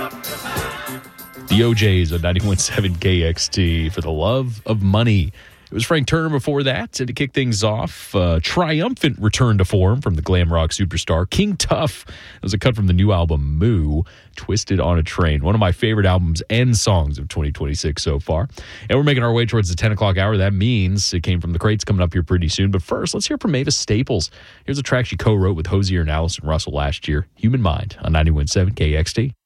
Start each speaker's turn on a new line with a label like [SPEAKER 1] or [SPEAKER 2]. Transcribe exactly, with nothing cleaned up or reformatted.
[SPEAKER 1] The O Js on ninety-one point seven K X T for The Love of Money. It was Frank Turner before that. And to kick things off, uh, triumphant return to form from the glam rock superstar King Tuff. It was a cut from the new album Moo, Twisted on a Train. One of my favorite albums and songs of twenty twenty-six so far. And we're making our way towards the ten o'clock hour. That means it came from the crates coming up here pretty soon. But first, let's hear from Mavis Staples. Here's a track she co-wrote with Hozier and Allison Russell last year, Human Mind on ninety-one point seven K X T.